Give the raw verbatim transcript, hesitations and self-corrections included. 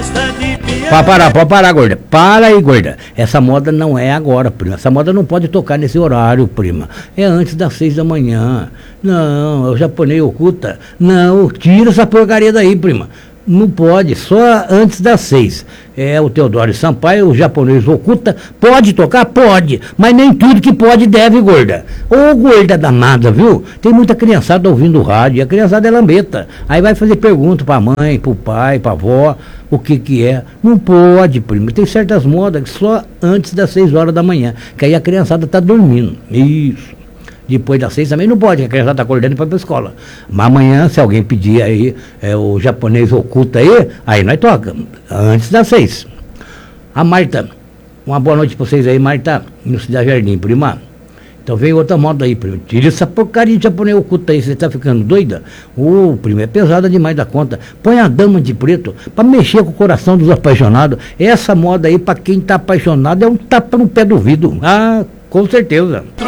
Pode parar, pode parar, gorda. Para aí, gorda. Essa moda não é agora, prima. Essa moda não pode tocar nesse horário, prima. É antes das seis da manhã. Não, é o japonês oculta. Não, tira essa porcaria daí, prima. Não pode, só antes das seis. É o Teodoro Sampaio, o japonês oculta. Pode tocar? Pode. Mas nem tudo que pode deve, gorda. Ô, gorda danada, viu? Tem muita criançada ouvindo o rádio, e a criançada é lambeta. Aí vai fazer pergunta pra mãe, pro pai, pra avó, o que que é. Não pode, primo. Tem certas modas que só antes das seis horas da manhã, que aí a criançada tá dormindo. Isso. Depois das seis também não pode, a criança está acordando para ir para a escola. Mas amanhã, se alguém pedir aí, é, o japonês oculto aí, aí nós toca, antes das seis. A Marta, uma boa noite para vocês aí, Marta, no Cidade Jardim, prima. Então vem outra moda aí, prima. Tira essa porcaria de japonês oculto aí, você está ficando doida? Ô, oh, prima, é pesada demais da conta. Põe a dama de preto para mexer com o coração dos apaixonados. Essa moda aí, para quem está apaixonado, é um tapa no pé do vidro. Ah, com certeza.